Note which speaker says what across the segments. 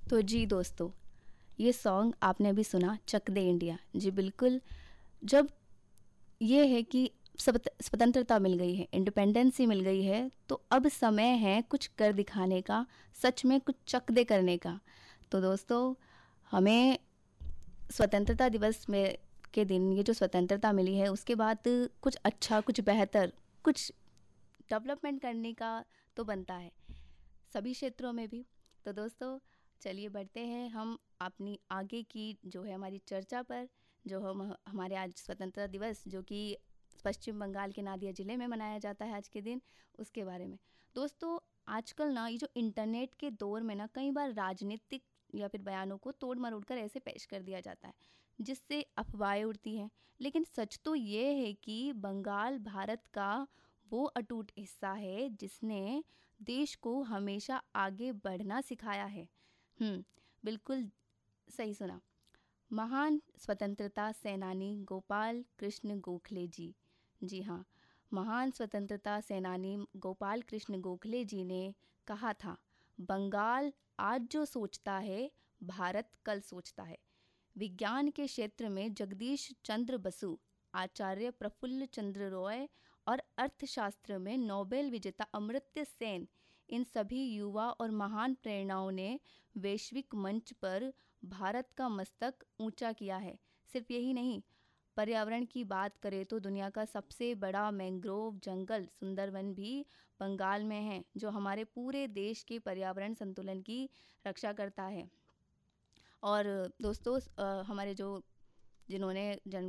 Speaker 1: तो जी दोस्तों, ये सॉन्ग आपने अभी सुना चक दे इंडिया। जी बिल्कुल, जब ये है कि स्वतंत्रता मिल गई है, इंडिपेंडेंसी मिल गई है, तो अब समय है कुछ कर दिखाने का, सच में कुछ चक दे करने का। तो दोस्तों, हमें स्वतंत्रता दिवस में के दिन ये जो स्वतंत्रता मिली है, उसके बाद कुछ अच्छा, कुछ बेहतर, कुछ डेवलपमेंट करने का तो बनता है, सभी क्षेत्रों में भी। तो दोस्तों, चलिए बढ़ते हैं हम अपनी आगे की जो है हमारी चर्चा पर, जो हम हमारे आज स्वतंत्रता दिवस जो कि पश्चिम बंगाल के नादिया ज़िले में मनाया जाता है आज के दिन, उसके बारे में। दोस्तों, आजकल ना ये जो इंटरनेट के दौर में ना कई बार राजनीतिक या फिर बयानों को तोड़ मरोड़ कर ऐसे पेश कर दिया जाता है, जिससे अफवाहें उड़ती हैं। लेकिन सच तो ये है कि बंगाल भारत का वो अटूट हिस्सा है जिसने देश को हमेशा आगे बढ़ना सिखाया है। बिल्कुल सही सुना। महान स्वतंत्रता सेनानी गोपाल कृष्ण गोखले जी, जी हाँ, महान स्वतंत्रता सेनानी गोपाल कृष्ण गोखले जी ने कहा था, बंगाल आज जो सोचता है, भारत कल सोचता है। विज्ञान के क्षेत्र में जगदीश चंद्र बसु, आचार्य प्रफुल्ल चंद्र रॉय और अर्थशास्त्र में नोबेल विजेता अमर्त्य सेन, इन सभी युवा और महान प्रेरणाओं ने वैश्विक मंच पर भारत का मस्तक ऊंचा किया है। सिर्फ यही नहीं, पर्यावरण की बात करें तो दुनिया का सबसे बड़ा मैंग्रोव जंगल सुंदरवन भी बंगाल में है, जो हमारे पूरे देश के पर्यावरण संतुलन की रक्षा करता है। और दोस्तों, हमारे जो जिन्होंने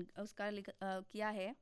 Speaker 1: किया है,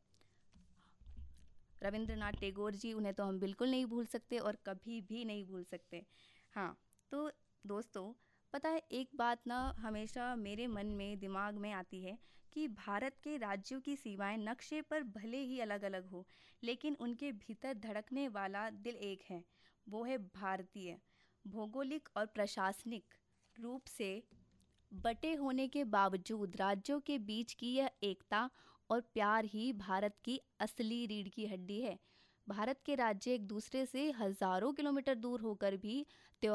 Speaker 1: रविंद्रनाथ टैगोर जी, उन्हें तो हम बिल्कुल नहीं भूल सकते और कभी भी नहीं भूल सकते। हाँ, तो दोस्तों, पता है एक बात ना हमेशा मेरे मन में दिमाग में आती है कि भारत के राज्यों की सीमाएं नक्शे पर भले ही अलग अलग हो, लेकिन उनके भीतर धड़कने वाला दिल एक है, वो है भारतीय। भौगोलिक और प्रशासनिक रूप से बटे होने के बावजूद राज्यों के बीच की यह एकता और प्यार ही भारत की असली रीढ़ की हड्डी है। भारत के राज्य एक दूसरे से हजारों किलोमीटर दूर होकर भी